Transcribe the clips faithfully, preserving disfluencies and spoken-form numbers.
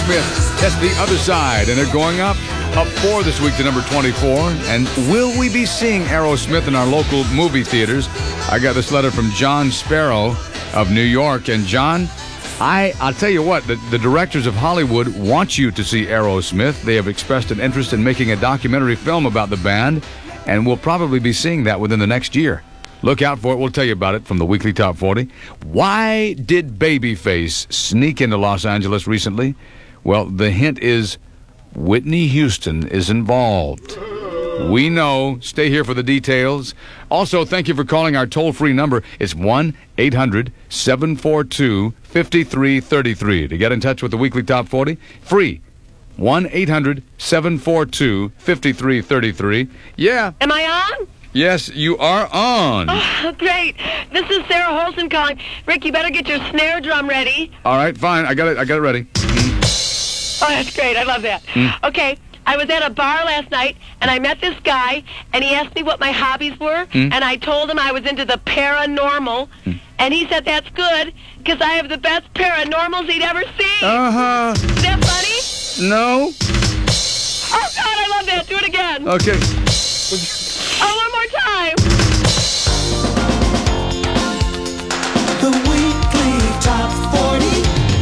Aerosmith. That's The Other Side, and they're going up. Up four this week to number twenty-four. And will we be seeing Aerosmith in our local movie theaters? I got this letter from John Sparrow of New York. And John, I, I'll tell you what, the, the directors of Hollywood want you to see Aerosmith. They have expressed an interest in making a documentary film about the band, and we'll probably be seeing that within the next year. Look out for it. We'll tell you about it from the Weekly Top forty. Why did Babyface sneak into Los Angeles recently? Well, the hint is Whitney Houston is involved. We know. Stay here for the details. Also, thank you for calling our toll-free number. It's one eight hundred seven four two five three three three. To get in touch with the Weekly Top forty, free. one eight hundred seven four two five three three three. Yeah. Am I on? Yes, you are on. Oh, great. This is Sarah Holson calling. Rick, you better get your snare drum ready. All right, fine. I got it. I got it ready. Oh, that's great. I love that. Mm. Okay, I was at a bar last night, and I met this guy, and he asked me what my hobbies were, mm. and I told him I was into the paranormal, mm. and he said that's good, because I have the best paranormals he'd ever seen. Uh-huh. Is that funny? No. Oh, God, I love that. Do it again. Okay. Oh, one more time. The Weekly Top forty.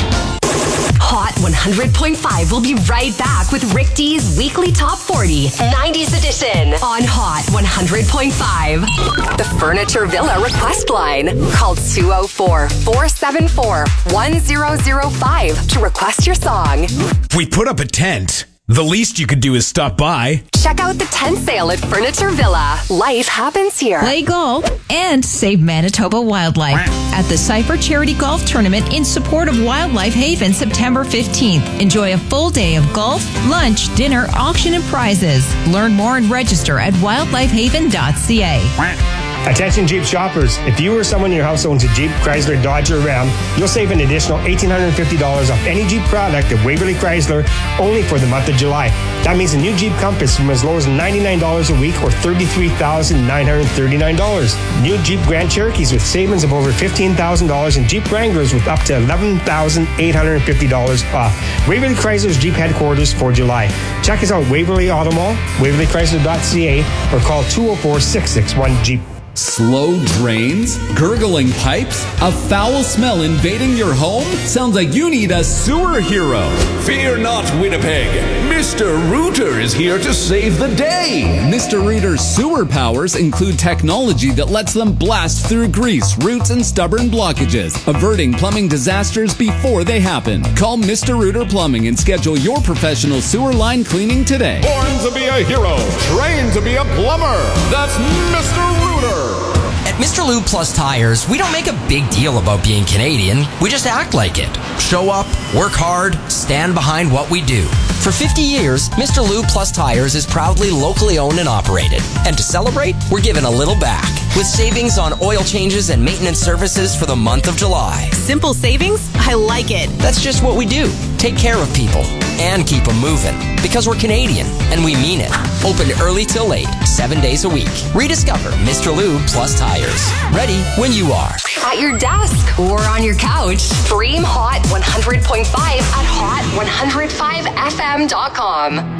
Hot one hundred point five will be right back with Rick D's Weekly Top forty, nineties edition on Hot one hundred point five. The Furniture Villa request line. Call two oh four, four seven four, one oh oh five to request your song. We put up a tent. The least you could do is stop by. Check out the tent sale at Furniture Villa. Life happens here. Play golf and save Manitoba wildlife at the Cypher Charity Golf Tournament in support of Wildlife Haven September fifteenth. Enjoy a full day of golf, lunch, dinner, auction, and prizes. Learn more and register at wildlife haven dot c a. Attention Jeep shoppers, if you or someone in your house owns a Jeep, Chrysler, Dodge, or Ram, you'll save an additional one thousand eight hundred fifty dollars off any Jeep product at Waverly Chrysler only for the month of July. That means a new Jeep Compass from as low as ninety-nine dollars a week or thirty-three thousand nine hundred thirty-nine dollars. New Jeep Grand Cherokees with savings of over fifteen thousand dollars and Jeep Wranglers with up to eleven thousand eight hundred fifty dollars off. Waverly Chrysler's Jeep headquarters for July. Check us out Waverly Auto Mall, waverly chrysler dot c a, or call two oh four, six six one, Jeep. Slow drains? Gurgling pipes? A foul smell invading your home? Sounds like you need a sewer hero. Fear not, Winnipeg. Mister Rooter is here to save the day. Mister Rooter's sewer powers include technology that lets them blast through grease, roots, and stubborn blockages, averting plumbing disasters before they happen. Call Mister Rooter Plumbing and schedule your professional sewer line cleaning today. Born to be a hero, trained to be a plumber. That's Mister Rooter. At Mister Lube Plus Tires, we don't make a big deal about being Canadian. We just act like it. Show up, work hard, stand behind what we do. For fifty years, Mister Lube Plus Tires is proudly locally owned and operated. And to celebrate, we're giving a little back with savings on oil changes and maintenance services for the month of July. Simple savings? I like it. That's just what we do. Take care of people and keep them moving. Because we're Canadian, and we mean it. Open early till late, seven days a week. Rediscover Mister Lube Plus Tires. Ready when you are. At your desk or on your couch. Stream Hot one hundred point five at hot one oh five f m dot com.